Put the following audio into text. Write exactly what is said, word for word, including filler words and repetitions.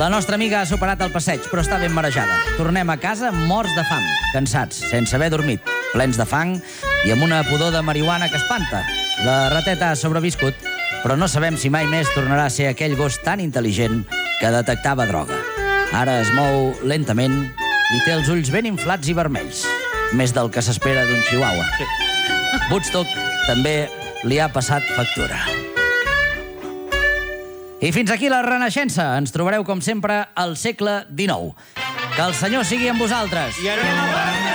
La nostra amiga ha superat el passeig, però està ben marejada. Tornem a casa morts de fam, cansats, sense haver dormit, plens de fang i amb una pudor de marihuana que espanta. La rateta ha sobreviscut, però no sabem si mai més tornarà a ser aquell gos tan intel·ligent que detectava droga. Ara es mou lentament i té els ulls ben inflats i vermells, més del que s'espera d'un chihuahua. Woodstock també li ha passat factura. I fins aquí la Renaixença. Ens trobareu, com sempre, al segle dinou. Que el Senyor sigui amb vosaltres.